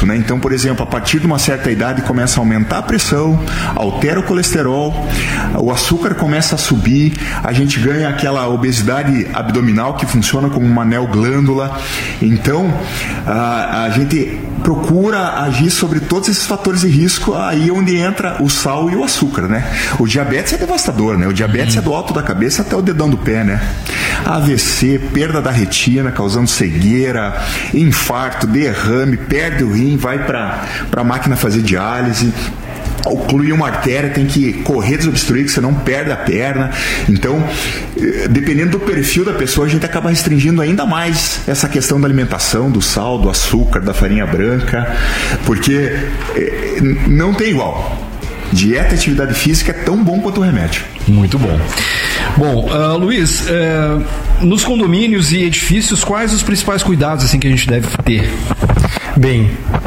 adulto, né? Então, por exemplo, a partir de uma certa idade começa a aumentar a pressão, altera o colesterol, o açúcar começa a subir, a gente ganha aquela obesidade abdominal que funciona como uma neoglândula. Então, a gente procura agir sobre todos esses fatores de risco, aí onde entra o sal e o açúcar, né? O diabetes é devastador, né? O diabetes é do alto da cabeça até o dedão do pé, né? AVC, perda da retina, causando cegueira, infarto, derrame, perde o rim, vai para a máquina fazer diálise. Oclui uma artéria, tem que correr desobstruir, que você não perde a perna. Então, dependendo do perfil da pessoa, a gente acaba restringindo ainda mais essa questão da alimentação, do sal, do açúcar, da farinha branca, porque não tem igual. Dieta e atividade física é tão bom quanto o remédio. Muito bom. Bom, Luiz, nos condomínios e edifícios, quais os principais cuidados assim, que a gente deve ter? Bem,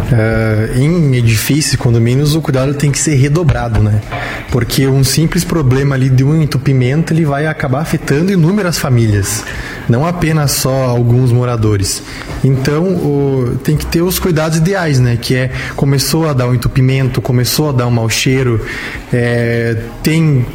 em edifícios e condomínios o cuidado tem que ser redobrado, né? Porque um simples problema ali de um entupimento ele vai acabar afetando inúmeras famílias, não apenas só alguns moradores. Então tem que ter os cuidados ideais, né? Que é, começou a dar um entupimento, começou a dar um mau cheiro, tem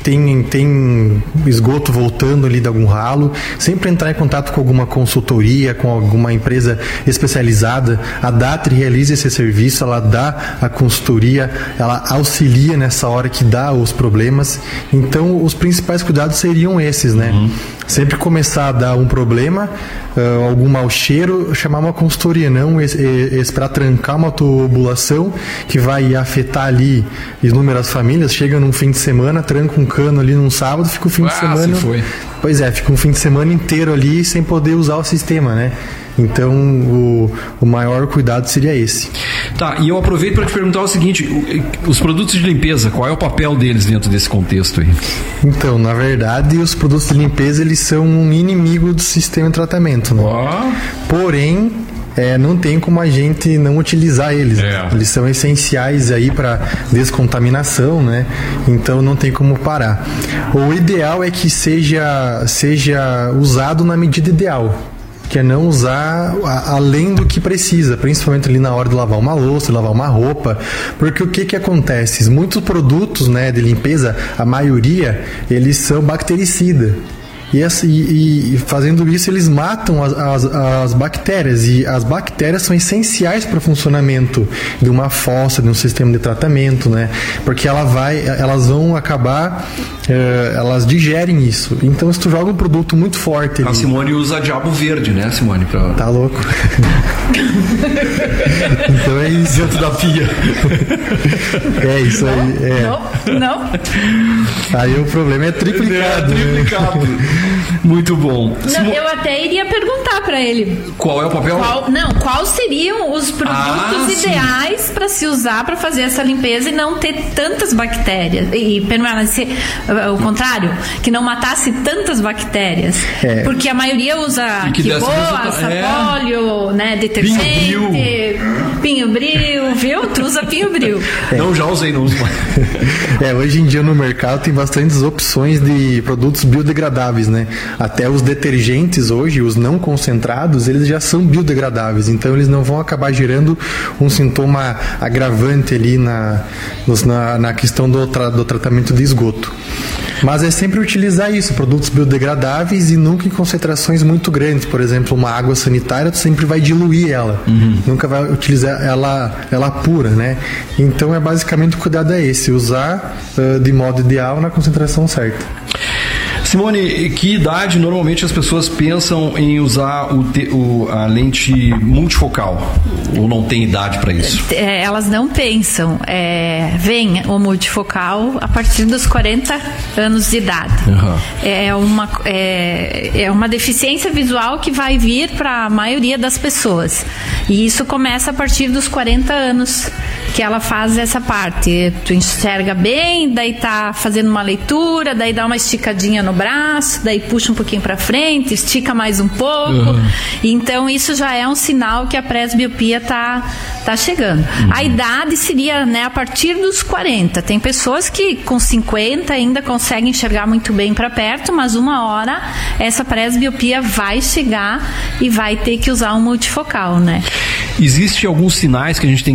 esgoto voltando ali de algum ralo, sempre entrar em contato com alguma consultoria, com alguma empresa especializada. A DATRE realiza esse serviço, ela dá a consultoria, ela auxilia nessa hora que dá os problemas. Então os principais cuidados seriam esses, né? Sempre começar a dar um problema, algum mau cheiro, chamar uma consultoria, não esperar trancar uma tubulação que vai afetar ali inúmeras famílias. Chega num fim de semana, tranca um cano ali num sábado, fica o fim de semana. Pois é, fica um fim de semana inteiro ali sem poder usar o sistema, né? Então, o maior cuidado seria esse. Tá, e eu aproveito para te perguntar o seguinte, os produtos de limpeza, qual é o papel deles dentro desse contexto aí? Então, na verdade, os produtos de limpeza, eles são um inimigo do sistema de tratamento, né? Porém, não tem como a gente não utilizar eles. Eles são essenciais aí para descontaminação, né? Então não tem como parar. O ideal é que seja usado na medida ideal, que é não usar além do que precisa, principalmente ali na hora de lavar uma louça, lavar uma roupa, porque o que acontece? Muitos produtos, né, de limpeza, a maioria, eles são bactericidas. E fazendo isso eles matam as bactérias, e as bactérias são essenciais para o funcionamento de uma fossa, de um sistema de tratamento, né? Porque elas vão acabar, elas digerem isso. Então se tu joga um produto muito forte a Simone usa diabo verde, né, Simone? Tá louco? Então é isso. Dentro da pia. É isso aí. Não. Aí o problema é triplicado. Muito bom. Não, eu até iria perguntar para ele. Qual é o papel? Quais seriam os produtos ideais para se usar para fazer essa limpeza e não ter tantas bactérias e permanecer, o contrário, que não matasse tantas bactérias. Porque a maioria usa quiboa, sapólio, né, detergente, pinho-bril, viu? Tu usa pinho-bril. Não, já usei, não uso mais. Hoje em dia no mercado tem bastantes opções de produtos biodegradáveis, né? Até os detergentes hoje, os não concentrados, eles já são biodegradáveis, então eles não vão acabar gerando um sintoma agravante ali na questão do tratamento de esgoto. Mas é sempre utilizar isso, produtos biodegradáveis, e nunca em concentrações muito grandes. Por exemplo, uma água sanitária, tu sempre vai diluir ela. Nunca vai utilizar ela pura, né? Então, basicamente o cuidado é esse, usar de modo ideal na concentração certa. Simone, que idade normalmente as pessoas pensam em usar a lente multifocal? Ou não tem idade para isso? Elas não pensam. Vem o multifocal a partir dos 40 anos de idade. É uma deficiência visual que vai vir para a maioria das pessoas. E isso começa a partir dos 40 anos que ela faz essa parte. Tu enxerga bem, daí tá fazendo uma leitura, daí dá uma esticadinha no braço, daí puxa um pouquinho para frente, estica mais um pouco. Então isso já é um sinal que a presbiopia tá chegando. A idade seria, né, a partir dos 40. Tem pessoas que com 50 ainda conseguem enxergar muito bem para perto, mas uma hora essa presbiopia vai chegar e vai ter que usar um multifocal, né? Existem alguns sinais que a gente tem